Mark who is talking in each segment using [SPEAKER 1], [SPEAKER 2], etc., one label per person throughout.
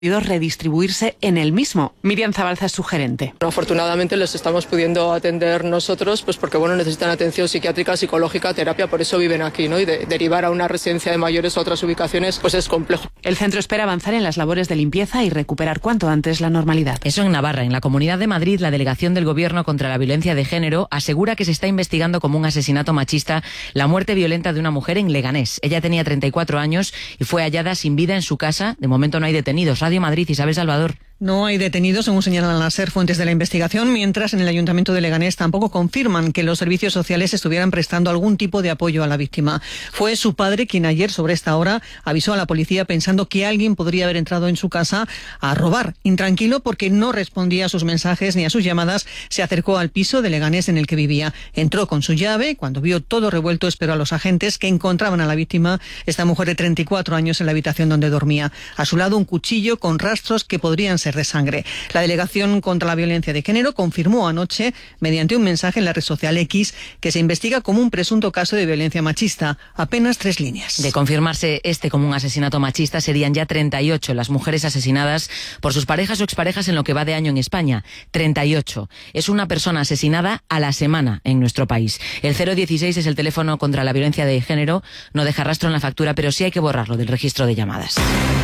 [SPEAKER 1] redistribuirse en el mismo. Miriam Zabalza es su gerente.
[SPEAKER 2] Afortunadamente les estamos pudiendo atender nosotros, pues porque necesitan atención psiquiátrica, psicológica, terapia, por eso viven aquí, ¿no? Y derivar a una residencia de mayores a otras ubicaciones, pues es complejo.
[SPEAKER 1] El centro espera avanzar en las labores de limpieza y recuperar cuanto antes la normalidad.
[SPEAKER 3] Eso en Navarra. En la Comunidad de Madrid, la delegación del Gobierno contra la violencia de género asegura que se está investigando como un asesinato machista la muerte violenta de una mujer en Leganés. Ella tenía 34 años y fue hallada sin vida en su casa. De momento no hay detenidos. Radio Madrid, Isabel Salvador.
[SPEAKER 4] No hay detenidos, según señalan las fuentes de la investigación, mientras en el Ayuntamiento de Leganés tampoco confirman que los servicios sociales estuvieran prestando algún tipo de apoyo a la víctima. Fue su padre quien ayer, sobre esta hora, avisó a la policía pensando que alguien podría haber entrado en su casa a robar. Intranquilo porque no respondía a sus mensajes ni a sus llamadas, se acercó al piso de Leganés en el que vivía. Entró con su llave, cuando vio todo revuelto esperó a los agentes que encontraban a la víctima, esta mujer de 34 años, en la habitación donde dormía. A su lado un cuchillo con rastros que podrían ser de sangre. La Delegación contra la Violencia de Género confirmó anoche, mediante un mensaje en la red social X, que se investiga como un presunto caso de violencia machista. Apenas 3 líneas.
[SPEAKER 3] De confirmarse como un asesinato machista, serían ya 38 las mujeres asesinadas por sus parejas o exparejas en lo que va de año en España. 38. Es una persona asesinada a la semana en nuestro país. El 016 es el teléfono contra la violencia de género. No deja rastro en la factura, pero sí hay que borrarlo del registro de llamadas.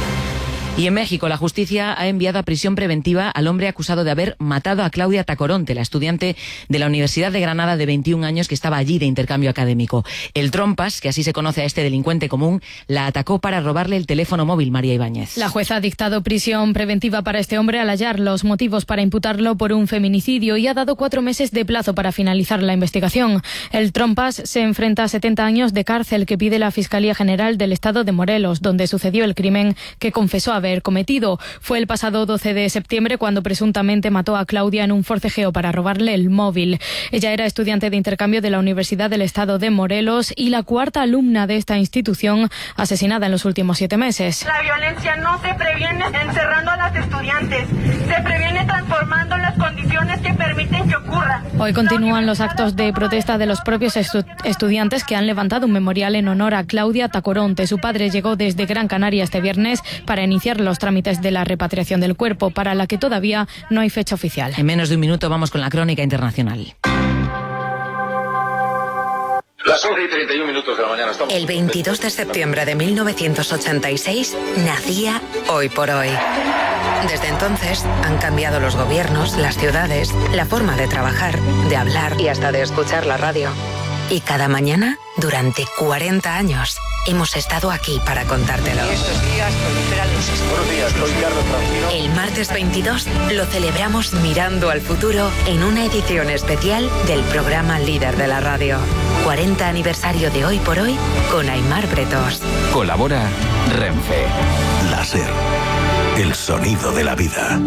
[SPEAKER 3] Y en México, la justicia ha enviado a prisión preventiva al hombre acusado de haber matado a Claudia Tacoronte, la estudiante de la Universidad de Granada de 21 años que estaba allí de intercambio académico. El Trompas, que así se conoce a este delincuente común, la atacó para robarle el teléfono móvil. María Ibáñez.
[SPEAKER 5] La jueza ha dictado prisión preventiva para este hombre al hallar los motivos para imputarlo por un feminicidio y ha dado 4 meses de plazo para finalizar la investigación. El Trompas se enfrenta a 70 años de cárcel que pide la Fiscalía General del Estado de Morelos, donde sucedió el crimen que confesó haber cometido. Fue el pasado 12 de septiembre cuando presuntamente mató a Claudia en un forcejeo para robarle el móvil. Ella era estudiante de intercambio de la Universidad del Estado de Morelos y la 4ª alumna de esta institución asesinada en los últimos 7 meses.
[SPEAKER 6] La violencia no se previene encerrando a las estudiantes, se previene transformando las condiciones que permiten que ocurra.
[SPEAKER 5] Hoy continúan los actos de protesta de los propios estudiantes que han levantado un memorial en honor a Claudia Tacoronte. Su padre llegó desde Gran Canaria este viernes para iniciar los trámites de la repatriación del cuerpo, para la que todavía no hay fecha oficial.
[SPEAKER 3] En menos de un minuto vamos con la crónica internacional.
[SPEAKER 7] Las 11:31 de la mañana.
[SPEAKER 8] El 22 de septiembre de 1986 nacía Hoy por Hoy. Desde entonces han cambiado los gobiernos, las ciudades, la forma de trabajar, de hablar y hasta de escuchar la radio. Y cada mañana, durante 40 años, hemos estado aquí para contártelo.
[SPEAKER 9] Estos días proliferan los escándalos.
[SPEAKER 7] Buenos días, soy Carlos Francino.
[SPEAKER 8] El martes 22 lo celebramos mirando al futuro en una edición especial del programa líder de la radio. 40 aniversario de Hoy por Hoy con Aimar Bretos.
[SPEAKER 10] Colabora Renfe. Láser. El sonido de la vida.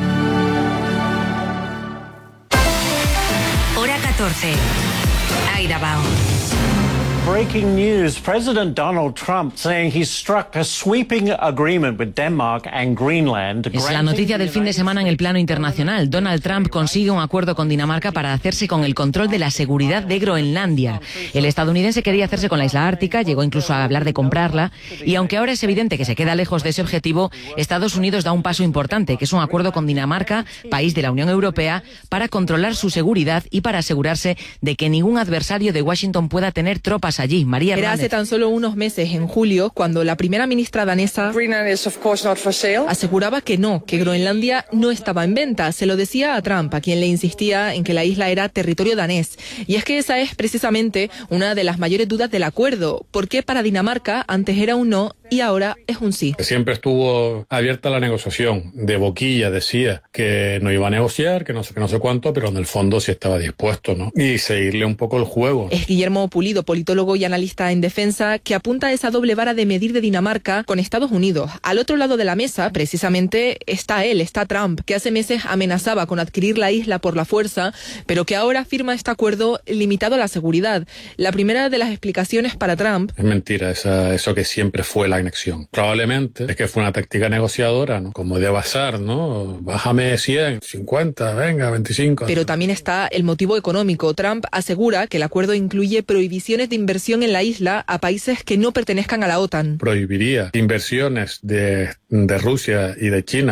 [SPEAKER 8] Hora 14. Aida Bao.
[SPEAKER 11] Breaking news. President Donald Trump saying he's struck a sweeping agreement with Denmark and Greenland.
[SPEAKER 3] Es la noticia del fin de semana en el plano internacional. Donald Trump consigue un acuerdo con Dinamarca para hacerse con el control de la seguridad de Groenlandia. El estadounidense quería hacerse con la isla ártica, llegó incluso a hablar de comprarla, y aunque ahora es evidente que se queda lejos de ese objetivo, Estados Unidos da un paso importante, que es un acuerdo con Dinamarca, país de la Unión Europea, para controlar su seguridad y para asegurarse de que ningún adversario de Washington pueda tener tropas allí. María Hernández.
[SPEAKER 12] Era hace tan solo unos meses, en julio, cuando la primera ministra danesa aseguraba que Groenlandia no estaba en venta. Se lo decía a Trump, a quien le insistía en que la isla era territorio danés. Y es que esa es precisamente una de las mayores dudas del acuerdo. ¿Por qué para Dinamarca antes era un no y ahora es un sí?
[SPEAKER 13] Siempre estuvo abierta la negociación. De boquilla decía que no iba a negociar, que no sé cuánto, pero en el fondo sí estaba dispuesto, ¿no? Y seguirle un poco el juego.
[SPEAKER 12] Es Guillermo Pulido, politólogo y analista en defensa, que apunta a esa doble vara de medir de Dinamarca con Estados Unidos. Al otro lado de la mesa, precisamente, está Trump, que hace meses amenazaba con adquirir la isla por la fuerza, pero que ahora firma este acuerdo limitado a la seguridad. La primera de las explicaciones para Trump...
[SPEAKER 13] Es mentira, eso que siempre fue la anexión. Probablemente es que fue una táctica negociadora, ¿no? Como de bazar, ¿no? Bájame 100, 50, venga, 25.
[SPEAKER 12] Pero también está el motivo económico. Trump asegura que el acuerdo incluye prohibiciones de inversión en la isla a países que no pertenezcan a la OTAN.
[SPEAKER 13] Prohibiría inversiones de Rusia y de China